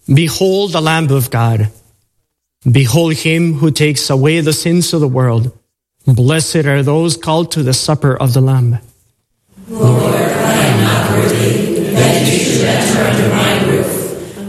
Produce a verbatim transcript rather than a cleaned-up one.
Behold the Lamb of God. Behold him who takes away the sins of the world. Blessed are those called to the supper of the Lamb.